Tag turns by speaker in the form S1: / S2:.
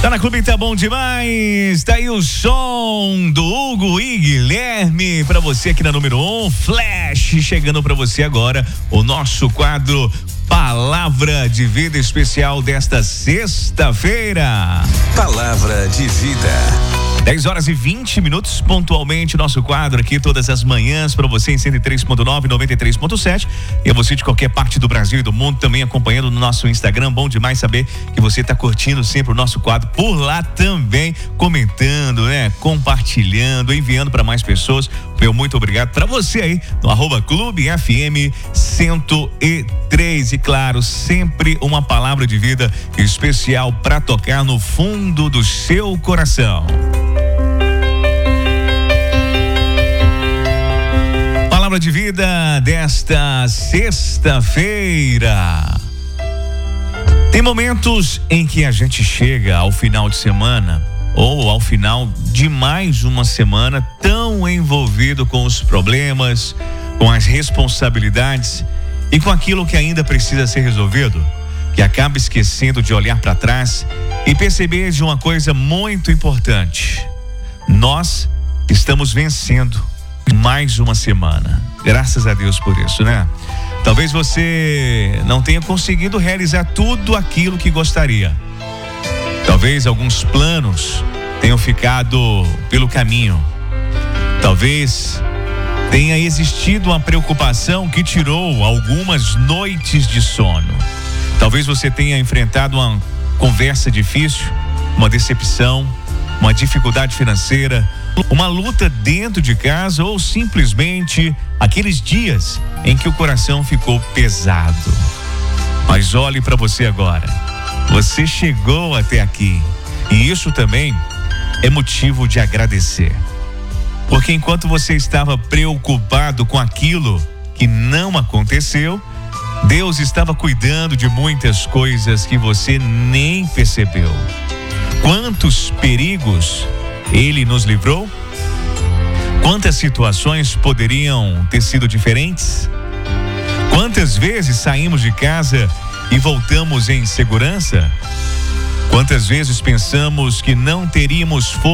S1: Tá na Clube, tá bom demais. Tá aí o som do Hugo e Guilherme pra você aqui na número 1, Flash, chegando pra você agora o nosso quadro Palavra de Vida especial desta sexta-feira.
S2: Palavra de Vida.
S1: 10h20, pontualmente, nosso quadro aqui todas as manhãs para você em 103.9, 93.7 e a você de qualquer parte do Brasil e do mundo também acompanhando no nosso Instagram. Bom demais saber que você está curtindo sempre o nosso quadro por lá também, comentando, né? Compartilhando, enviando para mais pessoas. Meu muito obrigado para você aí no @Clube FM 103 e claro, sempre uma palavra de vida especial para tocar no fundo do seu coração. Palavra de vida desta sexta-feira. Tem momentos em que a gente chega ao final de semana ou ao final de mais uma semana tão envolvido com os problemas, com as responsabilidades e com aquilo que ainda precisa ser resolvido, que acaba esquecendo de olhar para trás e perceber de uma coisa muito importante. Nós estamos vencendo mais uma semana. Graças a Deus por isso, né? Talvez você não tenha conseguido realizar tudo aquilo que gostaria. Talvez alguns planos tenham ficado pelo caminho. Talvez tenha existido uma preocupação que tirou algumas noites de sono. Talvez você tenha enfrentado uma conversa difícil, uma decepção, uma dificuldade financeira, uma luta dentro de casa ou simplesmente aqueles dias em que o coração ficou pesado. Mas olhe para você agora. Você chegou até aqui e isso também é motivo de agradecer. Porque enquanto você estava preocupado com aquilo que não aconteceu, Deus estava cuidando de muitas coisas que você nem percebeu. Quantos perigos Ele nos livrou? Quantas situações poderiam ter sido diferentes? Quantas vezes saímos de casa e voltamos em segurança? Quantas vezes pensamos que não teríamos força